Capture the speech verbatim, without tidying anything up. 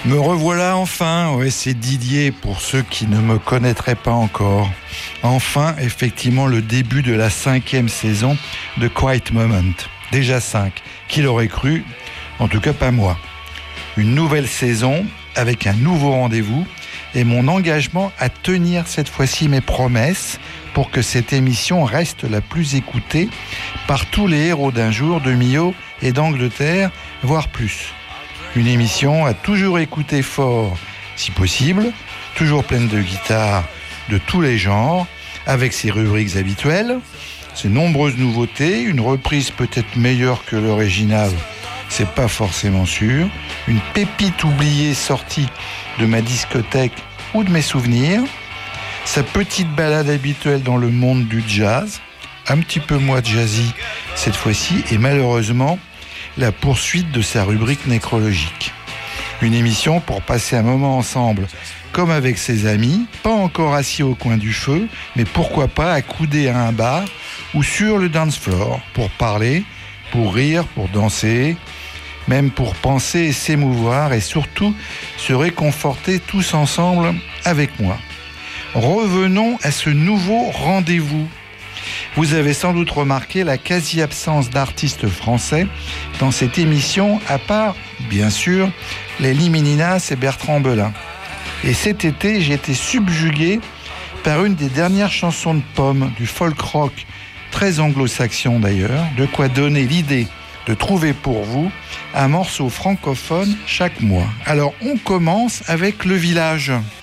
Me revoilà enfin, ouais, c'est Didier pour ceux qui ne me connaîtraient pas encore. Enfin, effectivement, le début de la cinquième saison de Quiet Moment. Déjà cinq. Qui l'aurait cru ? En tout cas, pas moi. Une nouvelle saison avec un nouveau rendez-vous et mon engagement à tenir cette fois-ci mes promesses pour que cette émission reste la plus écoutée par tous les héros d'un jour de Millau et d'Angleterre, voire plus. Une émission à toujours écouter fort, si possible, toujours pleine de guitares de tous les genres, avec ses rubriques habituelles, ses nombreuses nouveautés, une reprise peut-être meilleure que l'original, c'est pas forcément sûr, une pépite oubliée sortie de ma discothèque ou de mes souvenirs, sa petite balade habituelle dans le monde du jazz, un petit peu moins jazzy cette fois-ci, et malheureusement, la poursuite de sa rubrique nécrologique. Une émission pour passer un moment ensemble, comme avec ses amis, pas encore assis au coin du feu, mais pourquoi pas accoudés à un bar ou sur le dance floor, pour parler, pour rire, pour danser, même pour penser et s'émouvoir, et surtout se réconforter tous ensemble avec moi. Revenons à ce nouveau rendez-vous. Vous avez sans doute remarqué la quasi-absence d'artistes français dans cette émission, à part, bien sûr, les Limininas et Bertrand Belin. Et cet été, j'ai été subjugué par une des dernières chansons de Pomme, du folk rock, très anglo-saxon d'ailleurs, de quoi donner l'idée de trouver pour vous un morceau francophone chaque mois. Alors, on commence avec Le Village.